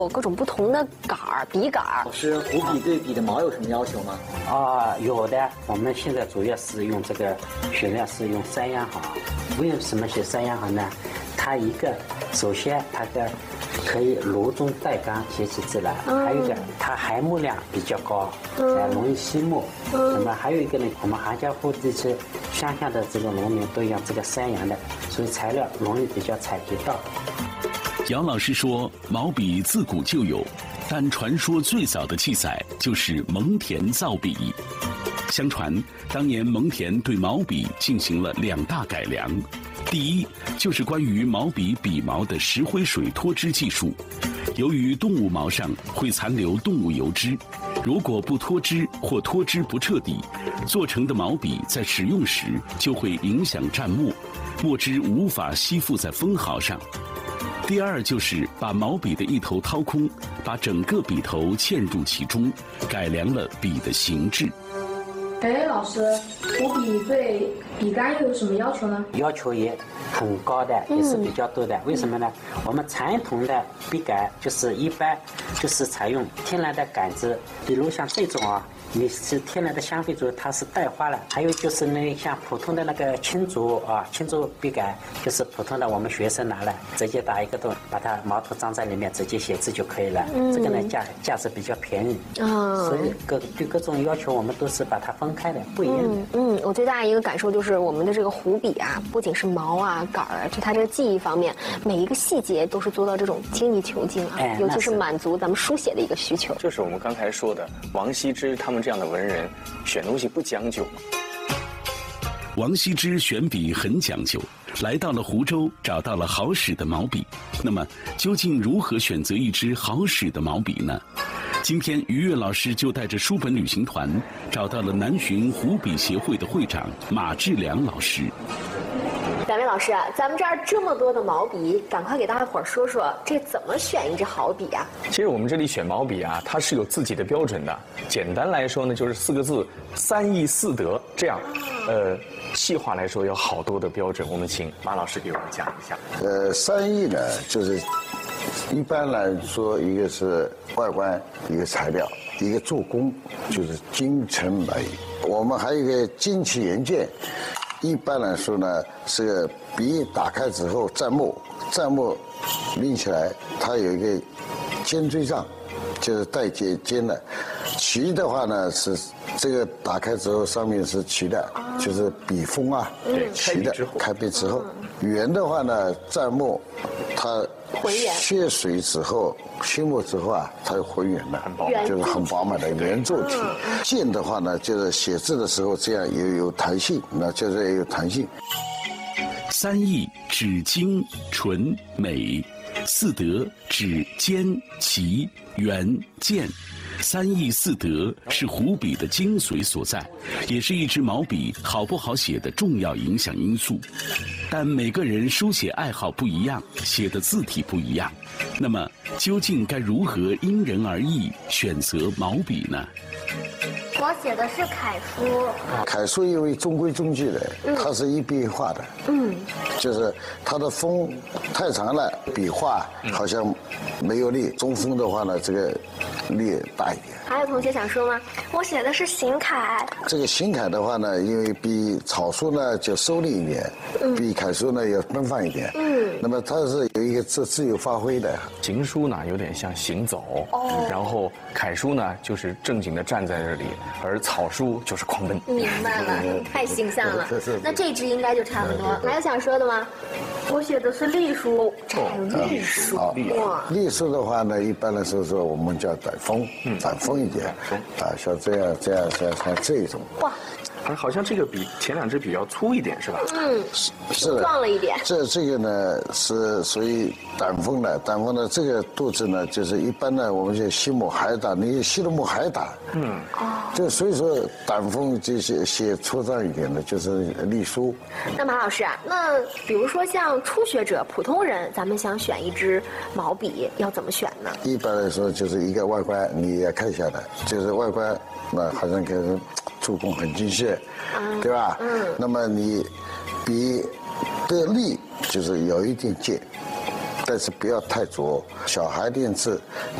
有各种不同的杆儿、笔杆儿。 老师，湖笔对笔的毛有什么要求吗？ 有的。我们现在主要是用这个选料是用3样行。为什么写3样行呢？它首先它的可以炉中带缸写起字来，还有一个它含墨量比较高，容易吸墨。那么还有一个呢，我们杭嘉湖地区乡下的这个农民都用这个3样的，所以材料容易比较采集到。 姚老师说，毛笔自古就有，但传说最早的记载就是蒙恬造笔。相传，当年蒙恬对毛笔进行了2大改良。第一，就是关于毛笔笔毛的石灰水脱脂技术。由于动物毛上会残留动物油脂，如果不脱脂或脱脂不彻底，做成的毛笔在使用时就会影响蘸墨，墨汁无法吸附在锋毫上。第二就是把毛笔的一头掏空，把整个笔头嵌入其中，改良了笔的形制。 老师，湖笔对笔杆又有什么要求呢？ 要求也很高的，也是比较多的。为什么呢？我们传统的笔杆就是一般就是采用天然的杆子，比如像这种你是天然的香妃竹，它是带花了。还有就是那像普通的那个青竹青竹笔杆，就是普通的我们学生拿来直接打一个洞，把它毛头装在里面，直接写字就可以了。这个呢价值比较便宜所以对各种要求我们都是把它分开的，不一样的。 我最大一个感受就是我们的这个湖笔不仅是毛杆儿，就它这个技艺方面，每一个细节都是做到这种精益求精尤其是满足咱们书写的一个需求。 就是我们刚才说的王羲之他们这样的文人选东西不将就。 王羲之选笔很讲究，来到了湖州，找到了好使的毛笔。那么，究竟如何选择一支好使的毛笔呢？今天于越老师就带着书本旅行团，找到了南浔湖笔协会的会长马志良老师。 两位老师咱们这儿这么多的毛笔，赶快给大家伙儿说说，这怎么选一支好笔其实我们这里选毛笔它是有自己的标准的。简单来说呢，就是4个字：3易4得。这样，细化来说有好多的标准。我们请马老师给我们讲一下。 3易呢，就是一般来说，一个是外观，一个材料，一个做工，就是精诚满意。我们还有一个精气研鉴。一般来说呢，这个笔打开之后蘸墨拎起来，它有一个尖锥杖，就是带尖的。旗的话呢是这个打开之后上面是旗的，就是笔锋旗的开笔之后。圆的话呢蘸墨，它血水之后吸墨之后它就浑圆了，就是很饱满的圆柱体。剑的话呢，就是写字的时候这样也有弹性，那就是有弹性。 3易指精纯美，4得指尖齐圆健。3易4得是湖笔的精髓所在，也是一支毛笔好不好写的重要影响因素。但每个人书写爱好不一样，写的字体不一样，那么究竟该如何因人而异选择毛笔呢？ 我写的是楷书。 楷书因为中规中矩的，它是一笔一画的。就是它的锋太长了，笔画好像没有力；中锋的话呢，这个力大一点。 还有同学想说吗？我写的是行楷。 这个行楷的话呢，因为比草书呢就收敛一点，比楷书呢要奔放一点。那么它是有一个自由发挥的。 行书呢有点像行走，然后楷书呢就是正经的站在这里，而草书就是狂奔。 明白了，太形象了。那这支应该就差不多。还有想说的吗？ 我写的是隶书。 这还有隶书哇！隶书的话呢，一般来说我们叫短锋，短锋一点像像这种。哇！ 好像这个比前2支笔要粗一点，是吧？ 是的， 壮了一点。这个呢是属于短锋的，短锋的这个肚子呢，就是一般呢我们就吸墨还大，你吸的墨还大。就所以说短锋这些写粗壮一点的，就是隶书。 那马老师那比如说像初学者、普通人，咱们想选一支毛笔，要怎么选呢？ 一般来说就是一个外观，你也看一下的，就是外观，那好像给人做工很精细，对吧？那么你笔的力就是有一点尖， 但是不要太拙。小孩练字